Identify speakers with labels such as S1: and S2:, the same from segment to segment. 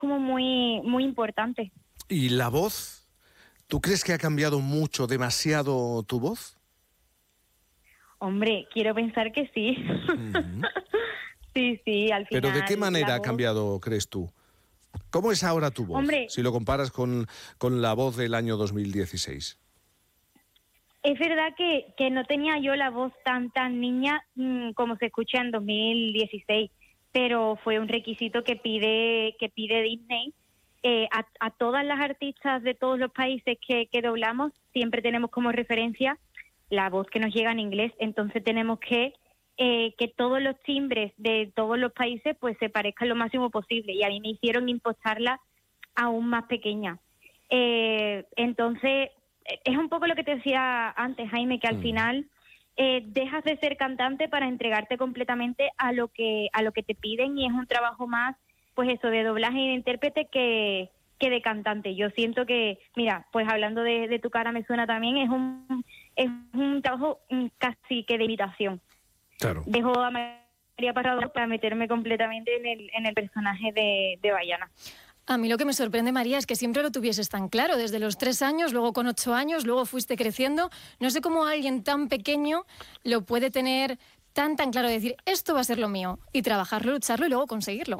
S1: como muy, muy importante.
S2: ¿Y la voz? ¿Tú crees que ha cambiado mucho, demasiado tu voz?
S1: Hombre, quiero pensar que sí.
S2: Uh-huh.
S1: Sí, al final.
S2: ¿Pero de qué manera
S1: la
S2: ha
S1: voz...
S2: cambiado, crees tú? ¿Cómo es ahora tu voz,
S1: Hombre,
S2: si lo comparas con la voz del año 2016?
S1: es verdad que no tenía yo la voz tan niña como se escucha en 2016, pero fue un requisito que pide Disney. A todas las artistas de todos los países que doblamos siempre tenemos como referencia la voz que nos llega en inglés, entonces tenemos que todos los timbres de todos los países pues se parezcan lo máximo posible, y a mí me hicieron impostarla aún más pequeña. Entonces es un poco lo que te decía antes, Jaime, que al final dejas de ser cantante para entregarte completamente a lo que te piden, y es un trabajo más, pues eso, de doblaje y de intérprete que de cantante. Yo siento que, mira, pues hablando de Tu cara me suena también, es un trabajo casi que de imitación.
S2: Claro.
S1: Dejo a María Parrado para meterme completamente en el personaje de Bayana.
S3: A mí lo que me sorprende, María, es que siempre lo tuvieses tan claro, desde los 3 años, luego con 8 años, luego fuiste creciendo. No sé cómo alguien tan pequeño lo puede tener tan claro, de decir, esto va a ser lo mío, y trabajarlo, lucharlo y luego conseguirlo.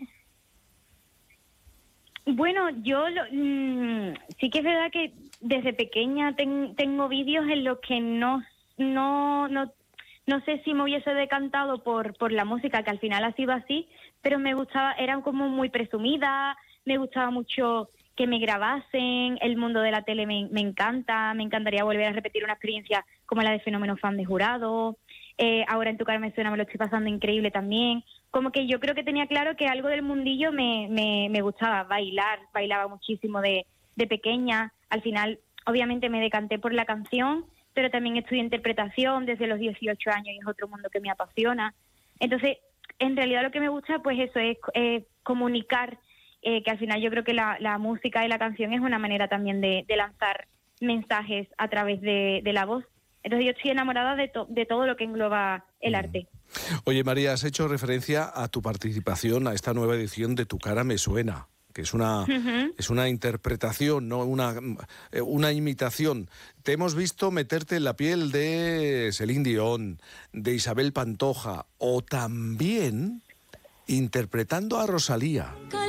S1: Bueno, yo sí que es verdad que desde pequeña tengo vídeos en los que no sé si me hubiese decantado por la música, que al final ha sido así, pero me gustaba, era como muy presumida, me gustaba mucho que me grabasen, el mundo de la tele me encanta, me encantaría volver a repetir una experiencia como la de Fenómeno Fan de Jurado, ahora en Tu cara me suena me lo estoy pasando increíble también, como que yo creo que tenía claro que algo del mundillo me gustaba, bailaba muchísimo de pequeña, al final obviamente me decanté por la canción, pero también estudié interpretación desde los 18 años y es otro mundo que me apasiona. Entonces, en realidad lo que me gusta, pues eso es comunicar, que al final yo creo que la música y la canción es una manera también de lanzar mensajes a través de la voz. Entonces yo estoy enamorada de todo lo que engloba el arte.
S2: Oye, María, has hecho referencia a tu participación a esta nueva edición de Tu cara me suena, que es una interpretación, no una imitación. Te hemos visto meterte en la piel de Celine Dion, de Isabel Pantoja, o también interpretando a Rosalía.